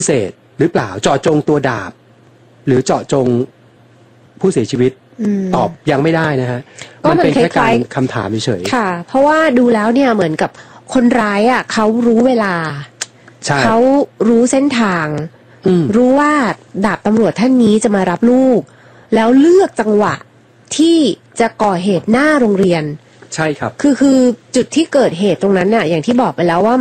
พิเศษหรือเปล่าเจาะจงตัวดาบหรือเจาะจงผู้เสียชีวิตตอบยังไม่ได้นะฮะมันเป็นแค่การคำถามเฉยค่ะเพราะว่าดูแล้วเนี่ยเหมือนกับคนร้ายอ่ะเขารู้เวลาเขารู้เส้นทางรู้ว่าดาบตำรวจท่านนี้จะมารับลูกแล้วเลือกจังหวะที่จะก่อเหตุหน้าโรงเรียนใช่ครับคือจุดที่เกิดเหตุตรงนั้นน่ะอย่างที่บอกไปแล้วว่า